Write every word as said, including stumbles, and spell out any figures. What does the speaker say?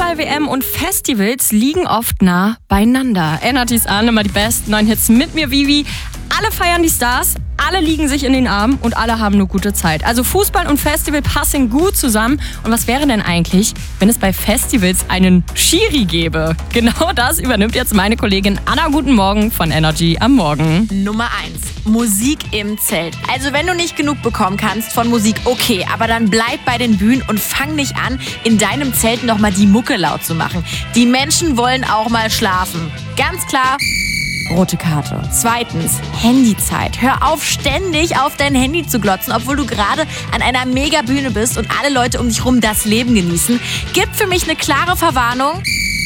Fußball-W M und Festivals liegen oft nah beieinander. Energy's an, immer die besten neuen Hits mit mir, Vivi. Alle feiern die Stars, alle liegen sich in den Armen und alle haben eine gute Zeit. Also Fußball und Festival passen gut zusammen. Und was wäre denn eigentlich, wenn es bei Festivals einen Schiri gäbe? Genau das übernimmt jetzt meine Kollegin Anna. Guten Morgen von Energy am Morgen. Nummer eins. Musik im Zelt. Also wenn du nicht genug bekommen kannst von Musik, okay, aber dann bleib bei den Bühnen und fang nicht an, in deinem Zelt nochmal die Mucke laut zu machen. Die Menschen wollen auch mal schlafen. Ganz klar. Rote Karte. Zweitens, Handyzeit. Hör auf, ständig auf dein Handy zu glotzen, obwohl du gerade an einer Megabühne bist und alle Leute um dich rum das Leben genießen. Gibt für mich eine klare Verwarnung.